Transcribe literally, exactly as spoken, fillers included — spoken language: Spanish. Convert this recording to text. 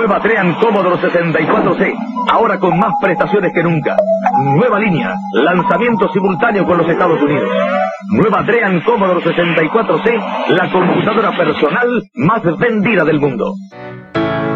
Nueva Adrian Commodore sesenta y cuatro C, ahora con más prestaciones que nunca. Nueva línea, lanzamiento simultáneo con los Estados Unidos. Nueva Adrian Commodore sesenta y cuatro C, la computadora personal más vendida del mundo.